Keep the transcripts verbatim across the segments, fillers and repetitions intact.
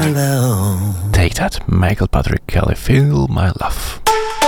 alone. Take that, Michael Patrick Kelly, Feel My Love.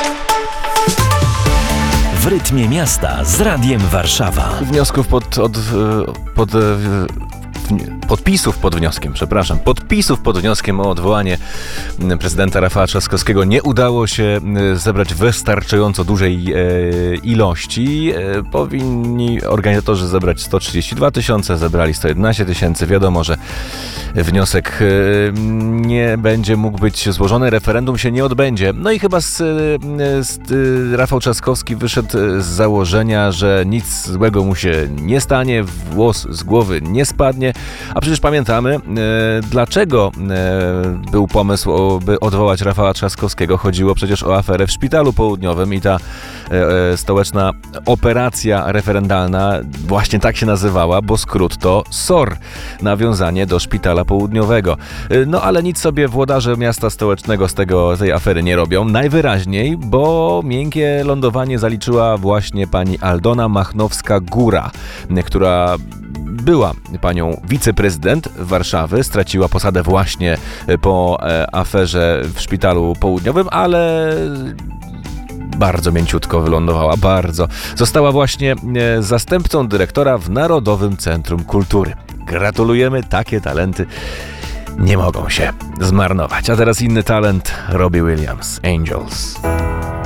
W rytmie miasta z Radiem Warszawa. Wniosków pod, od, pod, podpisów pod wnioskiem, przepraszam, podpisów pod wnioskiem o odwołanie prezydenta Rafała Trzaskowskiego nie udało się zebrać wystarczająco dużej e, ilości. E, powinni organizatorzy zebrać sto trzydzieści dwa tysiące, zebrali sto jedenaście tysięcy. Wiadomo, że wniosek e, nie będzie mógł być złożony, referendum się nie odbędzie. No i chyba z, z, Rafał Trzaskowski wyszedł z założenia, że nic złego mu się nie stanie, włos z głowy nie spadnie. A przecież pamiętamy, e, dlaczego e, był pomysł, o, by odwołać Rafała Trzaskowskiego. Chodziło przecież o aferę w Szpitalu Południowym i ta e, stołeczna operacja referendalna właśnie tak się nazywała, bo skrót to S O R, nawiązanie do Szpitala Południowego. E, no ale nic sobie włodarze miasta stołecznego z tego, tej afery nie robią. Najwyraźniej, bo miękkie lądowanie zaliczyła właśnie pani Aldona Machnowska-Góra, która była panią wiceprezydent Warszawy, straciła posadę właśnie po e, aferze w Szpitalu Południowym, ale bardzo mięciutko wylądowała, bardzo. Została właśnie e, zastępcą dyrektora w Narodowym Centrum Kultury. Gratulujemy, takie talenty nie mogą się zmarnować. A teraz inny talent, Robbie Williams, Angels.